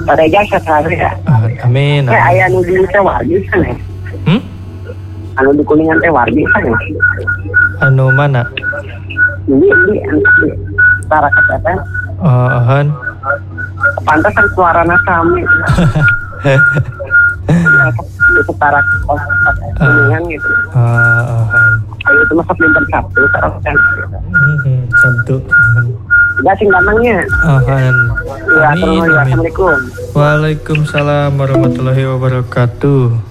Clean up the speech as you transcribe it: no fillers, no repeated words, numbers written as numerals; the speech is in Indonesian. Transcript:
pada jasa sehari ya. Amin. Kayak ayah anu di teh wargi kan ya. Anu di Kuningan teh wargi kan ya. Anu mana? Ini Tara Kesehatan. Han. Pantasan suarana kami. Itu Tara Kuningan gitu. Han. Ayo itu masuk di Sabtu sekarang kan. Sabtu. Udah sing gampangnya. Han. Ya, assalamualaikum. Waalaikumsalam warahmatullahi wabarakatuh.